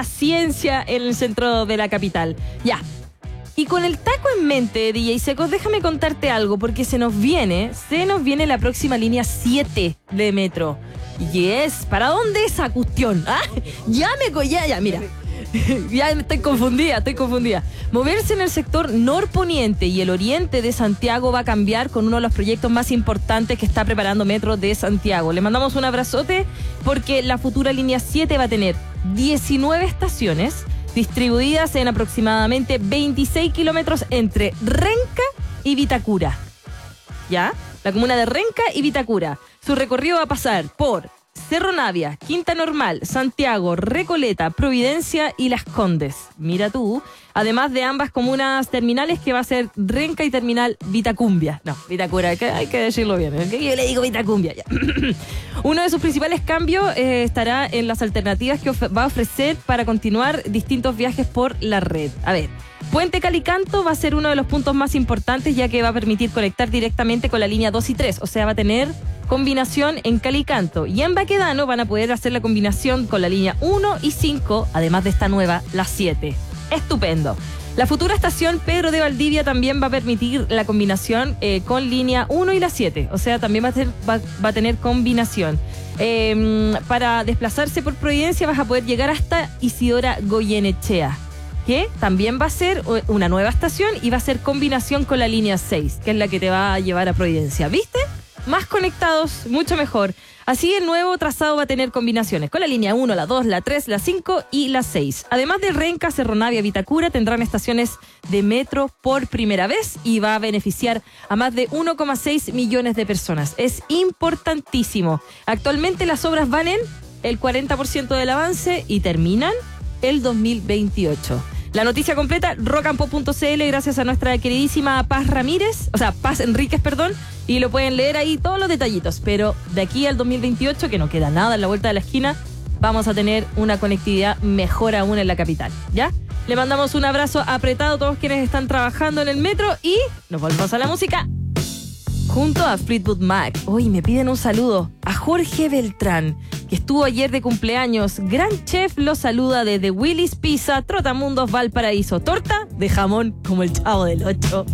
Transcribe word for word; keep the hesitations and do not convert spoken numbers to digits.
ciencia en el centro de la capital. Ya. Y con el taco en mente, D J Secos, déjame contarte algo, porque se nos viene, se nos viene la próxima línea siete de metro. Yes, ¿para dónde esa cuestión? ¿Ah? Ya me... co- Ya, ya, mira. Ya estoy confundida, estoy confundida. Moverse en el sector norponiente y el oriente de Santiago va a cambiar con uno de los proyectos más importantes que está preparando Metro de Santiago. Le mandamos un abrazote porque la futura línea siete va a tener diecinueve estaciones distribuidas en aproximadamente veintiséis kilómetros entre Renca y Vitacura. ¿Ya? La comuna de Renca y Vitacura. Su recorrido va a pasar por Cerro Navia, Quinta Normal, Santiago, Recoleta, Providencia y Las Condes. Mira tú. Además de ambas comunas terminales que va a ser Renca y Terminal Vitacumbia. No, Vitacura, hay que, hay que decirlo bien. ¿Okay? Yo le digo Vitacumbia. Ya. Uno de sus principales cambios eh, estará en las alternativas que of- va a ofrecer para continuar distintos viajes por la red. A ver, Puente Calicanto va a ser uno de los puntos más importantes, ya que va a permitir conectar directamente con la línea dos y tres. O sea, va a tener combinación en Calicanto. Y en Baquedano van a poder hacer la combinación con la línea uno y cinco, además de esta nueva, la siete. Estupendo. La futura estación Pedro de Valdivia también va a permitir la combinación eh, con línea uno y la siete. O sea, también va a, ser, va, va a tener combinación. Eh, para desplazarse por Providencia vas a poder llegar hasta Isidora Goyenechea, que también va a ser una nueva estación y va a ser combinación con la línea seis, que es la que te va a llevar a Providencia. ¿Viste? Más conectados, mucho mejor. Así el nuevo trazado va a tener combinaciones con la línea uno, la dos, la tres, la cinco y la seis. Además de Renca, Cerro Navia, Vitacura, tendrán estaciones de metro por primera vez y va a beneficiar a más de uno coma seis millones de personas. Es importantísimo. Actualmente las obras van en el cuarenta por ciento del avance y terminan el dos mil veintiocho. La noticia completa, rock and pop punto c l, gracias a nuestra queridísima Paz Ramírez, o sea, Paz Enríquez, perdón, y lo pueden leer ahí todos los detallitos. Pero de aquí al dos mil veintiocho, que no queda nada en la vuelta de la esquina, vamos a tener una conectividad mejor aún en la capital, ¿ya? Le mandamos un abrazo apretado a todos quienes están trabajando en el metro y nos volvemos a la música. Junto a Fleetwood Mac, hoy me piden un saludo a Jorge Beltrán, que estuvo ayer de cumpleaños. Gran chef lo saluda desde Willy's Pizza, Trotamundos, Valparaíso. Torta de jamón como el Chavo del Ocho.